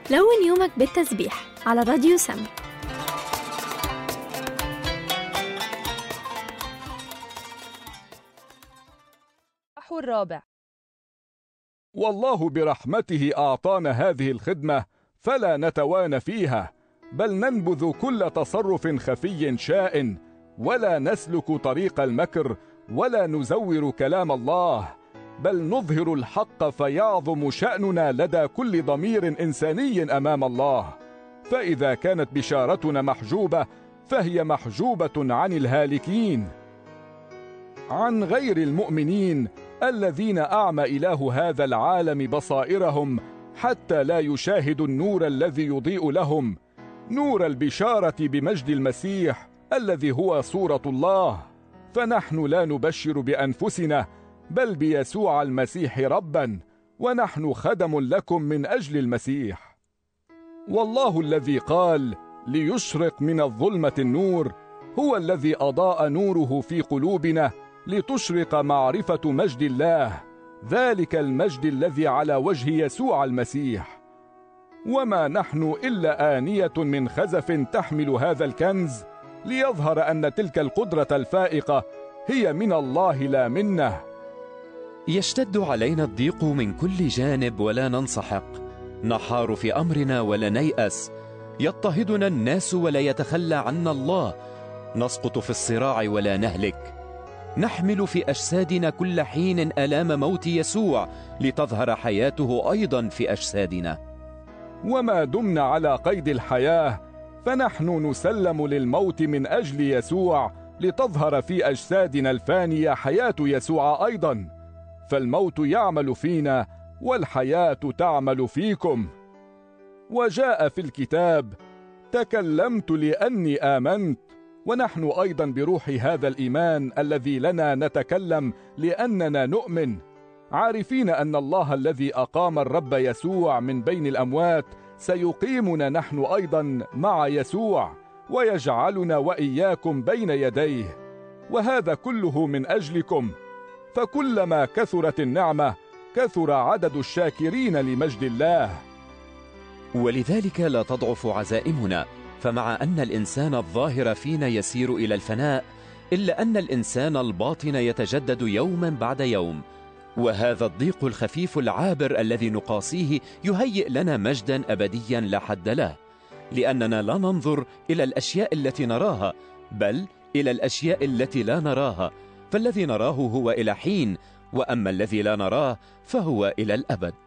لون يومك بالتسبيح على راديو سما. الرابع. والله برحمته أعطانا هذه الخدمة فلا نتوانى فيها، بل ننبذ كل تصرف خفي شائن، ولا نسلك طريق المكر، ولا نزور كلام الله، بل نظهر الحق فيعظم شأننا لدى كل ضمير إنساني أمام الله. فإذا كانت بشارتنا محجوبة فهي محجوبة عن الهالكين، عن غير المؤمنين الذين أعمى إله هذا العالم بصائرهم حتى لا يشاهدوا النور الذي يضيء لهم، نور البشارة بمجد المسيح الذي هو صورة الله. فنحن لا نبشر بأنفسنا بل بيسوع المسيح ربا، ونحن خدم لكم من أجل المسيح. والله الذي قال ليشرق من الظلمة النور هو الذي أضاء نوره في قلوبنا لتشرق معرفة مجد الله، ذلك المجد الذي على وجه يسوع المسيح. وما نحن إلا آنية من خزف تحمل هذا الكنز، ليظهر أن تلك القدرة الفائقة هي من الله لا منا. يشتد علينا الضيق من كل جانب ولا ننسحق، نحار في أمرنا ولا نيأس، يضطهدنا الناس ولا يتخلى عنا الله، نسقط في الصراع ولا نهلك، نحمل في أجسادنا كل حين آلام موت يسوع لتظهر حياته أيضا في أجسادنا. وما دمنا على قيد الحياة فنحن نسلم للموت من أجل يسوع لتظهر في أجسادنا الفانية حياة يسوع أيضا، فالموت يعمل فينا والحياة تعمل فيكم. وجاء في الكتاب تكلمت لأني آمنت، ونحن أيضا بروح هذا الإيمان الذي لنا نتكلم لأننا نؤمن، عارفين أن الله الذي أقام الرب يسوع من بين الأموات سيقيمنا نحن أيضا مع يسوع ويجعلنا وإياكم بين يديه، وهذا كله من أجلكم، فكلما كثرت النعمة كثر عدد الشاكرين لمجد الله. ولذلك لا تضعف عزائمنا، فمع أن الإنسان الظاهر فينا يسير إلى الفناء، إلا أن الإنسان الباطن يتجدد يوما بعد يوم. وهذا الضيق الخفيف العابر الذي نقاسيه يهيئ لنا مجدا أبديا لا حد له، لأننا لا ننظر إلى الأشياء التي نراها بل إلى الأشياء التي لا نراها، فالذي نراه هو إلى حين، وأما الذي لا نراه فهو إلى الأبد.